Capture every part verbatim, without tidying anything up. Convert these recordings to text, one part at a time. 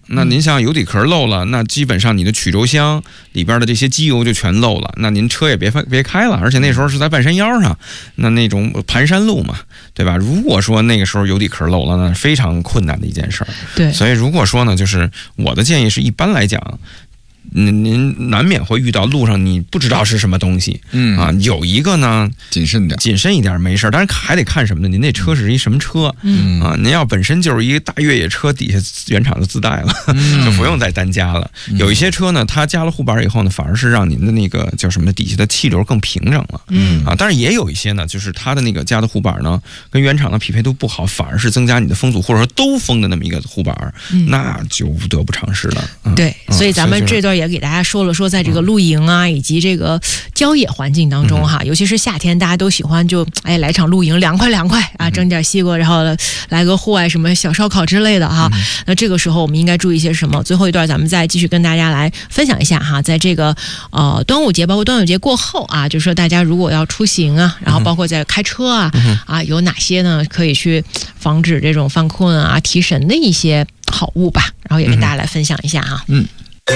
那您像油底壳漏了，那基本上你的曲轴箱里边的这些机油就全漏了，那您车也别别开了。而且那时候是在半山腰上，那那种盘山路嘛，对吧？如果说那个时候油底壳漏了，那非常困难的一件事儿。 对， 所以如果说呢，就是我的建议是，一般来讲。您您难免会遇到路上你不知道是什么东西，嗯啊，有一个呢，谨慎点，谨慎一点没事，但是还得看什么呢？您那车是一什么车？嗯啊，您要本身就是一个大越野车，底下原厂就自带了，嗯、就不用再单加了。嗯、有一些车呢，它加了护板以后呢，反而是让您的那个叫什么底下的气流更平整了，嗯啊，但是也有一些呢，就是它的那个加的护板呢，跟原厂的匹配度不好，反而是增加你的风阻，或者说兜风的那么一个护板，嗯、那就得不偿失了。嗯、 对，所以咱们这段也给大家说了说，在这个露营啊，以及这个郊野环境当中哈，尤其是夏天，大家都喜欢就哎来场露营，凉快凉快啊，蒸点西瓜，然后来个户外什么小烧烤之类的哈。那这个时候我们应该注意些什么？最后一段咱们再继续跟大家来分享一下哈，在这个呃端午节，包括端午节过后啊，就是说大家如果要出行啊，然后包括在开车啊啊，有哪些呢可以去防止这种犯困啊、提神的一些好物吧？然后也跟大家来分享一下哈。嗯。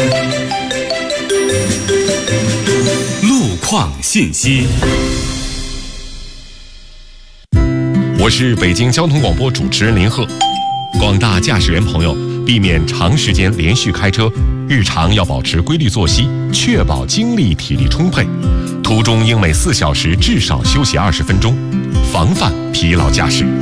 路况信息，我是北京交通广播主持人林鹤。广大驾驶员朋友，避免长时间连续开车，日常要保持规律作息，确保精力体力充沛。途中应每四小时至少休息二十分钟，防范疲劳驾驶。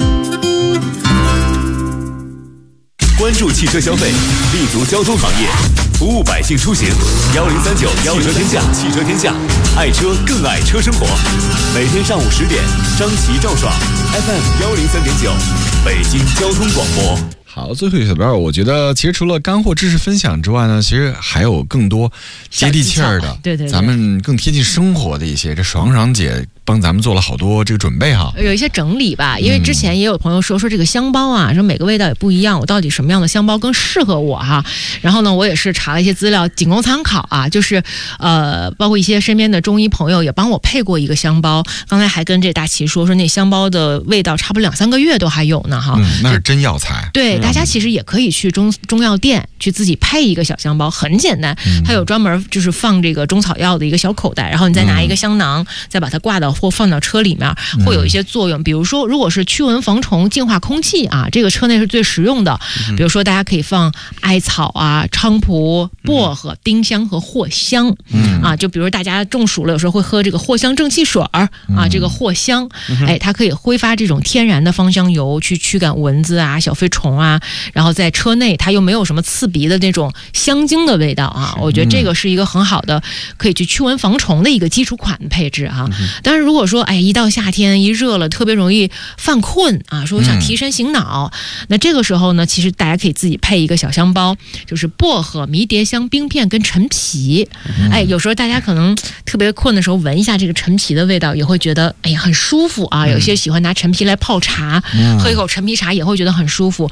关注汽车消费，立足交通行业，服务百姓出行。幺零三九汽车天下，汽车天下，爱车更爱车生活。每天上午十点，张琪赵爽 ，F M 幺零三点九，北京交通广播。 好，最后一小边，我觉得其实除了干货知识分享之外呢，其实还有更多接地气儿的， 对 对, 对， 咱们更贴近生活的一些。这爽爽姐帮咱们做了好多这个准备哈， 有一些整理吧。因为之前也有朋友说说这个香包啊，说每个味道也不一样，我到底什么样的香包更适合我哈？然后呢，我也是查了一些资料，仅供参考啊。就是呃，包括一些身边的中医朋友也帮我配过一个香包。刚才还跟这大齐说说那香包的味道，差不多两三个月都还有呢哈。 嗯，那是真药材。 对。大家其实也可以去中中药店去自己配一个小香包，很简单，它有专门就是放这个中草药的一个小口袋，然后你再拿一个香囊，再把它挂到或放到车里面，会有一些作用。比如说，如果是驱蚊防虫、净化空气啊，这个车内是最实用的。比如说，大家可以放艾草啊、菖蒲、薄荷、丁香和藿香啊。就比如大家中暑了，有时候会喝这个藿香正气水儿啊，这个藿香，哎，它可以挥发这种天然的芳香油，去驱赶蚊子啊、小飞虫啊。然后在车内它又没有什么刺鼻的那种香精的味道啊，我觉得这个是一个很好的可以去驱蚊防虫的一个基础款的配置啊。但是如果说哎一到夏天一热了特别容易犯困啊，说我想提神醒脑，那这个时候呢，其实大家可以自己配一个小香包，就是薄荷、迷迭香、冰片跟陈皮。哎，有时候大家可能特别困的时候闻一下这个陈皮的味道，也会觉得哎呀很舒服啊。有些喜欢拿陈皮来泡茶，喝一口陈皮茶也会觉得很舒服。